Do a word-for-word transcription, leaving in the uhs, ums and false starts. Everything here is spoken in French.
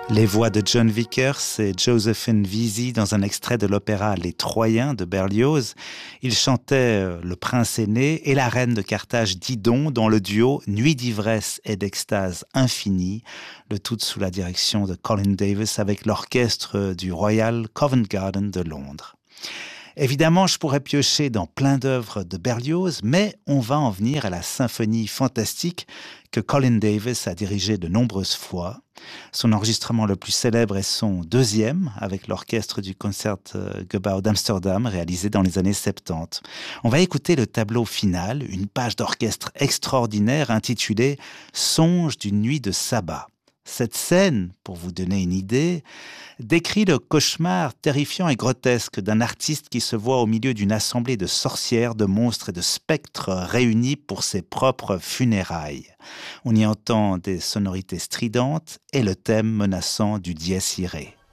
Les voix de John Vickers et Josephine Vesey dans un extrait de l'opéra Les Troyens de Berlioz. Ils chantaient Le Prince aîné et la Reine de Carthage Didon dans le duo Nuit d'ivresse et d'extase infinie, le tout sous la direction de Colin Davis avec l'orchestre du Royal Covent Garden de Londres. Évidemment, je pourrais piocher dans plein d'œuvres de Berlioz, mais on va en venir à la symphonie fantastique que Colin Davis a dirigée de nombreuses fois. Son enregistrement le plus célèbre est son deuxième, avec l'orchestre du Concertgebouw d'Amsterdam, réalisé dans les années soixante-dix. On va écouter le tableau final, une page d'orchestre extraordinaire intitulée « Songe d'une nuit de sabbat ». Cette scène, pour vous donner une idée, décrit le cauchemar terrifiant et grotesque d'un artiste qui se voit au milieu d'une assemblée de sorcières, de monstres et de spectres réunis pour ses propres funérailles. On y entend des sonorités stridentes et le thème menaçant du dies irae.